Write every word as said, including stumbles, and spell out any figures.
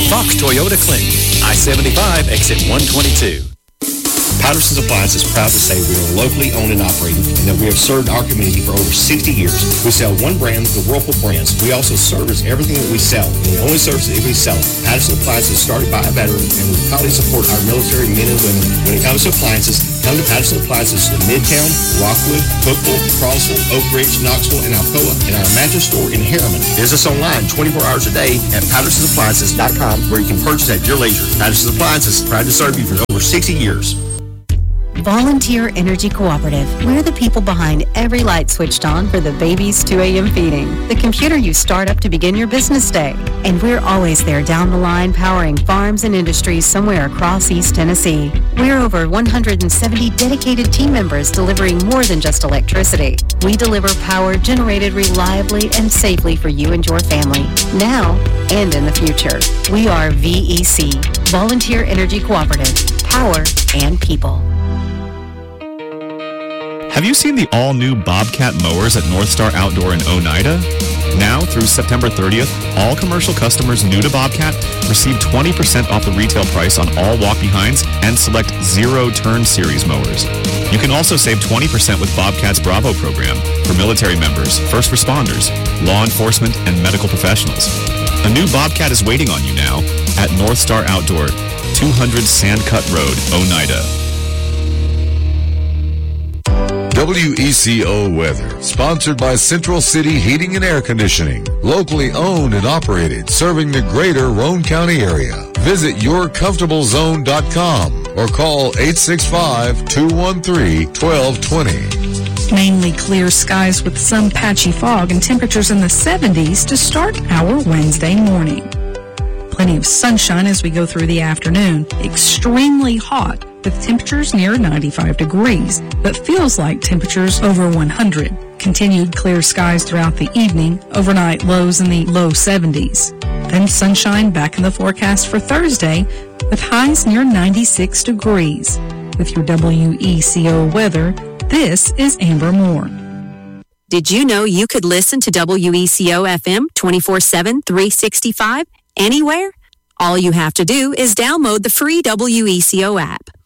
Fox Toyota Clinton, I seventy-five, exit one twenty-two. Patterson's Appliance is proud to say we are locally owned and operated and that we have served our community for over sixty years. We sell one brand, the Whirlpool brands. We also service everything that we sell, and we only service it if we sell it. Patterson's Appliances is started by a veteran, and we proudly support our military men and women. When it comes to appliances, come to Patterson's Appliances in Midtown, Rockwood, Cookville, Crossville, Oak Ridge, Knoxville, and Alcoa, and our mattress store in Harriman. Visit us online twenty-four hours a day at pattersons appliances dot com, where you can purchase at your leisure. Patterson's Appliances, proud to serve you for over sixty years. Volunteer Energy Cooperative. We're the people behind every light switched on for the baby's two a.m. feeding, the computer you start up to begin your business day. And we're always there down the line powering farms and industries somewhere across East Tennessee. We're over one hundred seventy dedicated team members delivering more than just electricity. We deliver power generated reliably and safely for you and your family, now and in the future. We are V E C, Volunteer Energy Cooperative, power and people. Have you seen the all-new Bobcat mowers at North Star Outdoor in Oneida? Now, through September thirtieth, all commercial customers new to Bobcat receive twenty percent off the retail price on all walk-behinds and select zero-turn series mowers. You can also save twenty percent with Bobcat's Bravo program for military members, first responders, law enforcement, and medical professionals. A new Bobcat is waiting on you now at North Star Outdoor, two hundred Sandcut Road, Oneida. W E C O weather, sponsored by Central City Heating and Air Conditioning, locally owned and operated, serving the greater Roane County area. Visit your comfortable zone dot com or call eight six five, two one three, one two two zero. Mainly clear skies with some patchy fog and temperatures in the seventies to start our Wednesday morning. Plenty of sunshine as we go through the afternoon. Extremely hot with temperatures near ninety-five degrees, but feels like temperatures over one hundred. Continued clear skies throughout the evening, overnight lows in the low seventies. Then sunshine back in the forecast for Thursday with highs near ninety-six degrees. With your W E C O weather, this is Amber Moore. Did you know you could listen to W E C O F M twenty-four seven, three sixty-five anywhere? All you have to do is download the free W E C O app.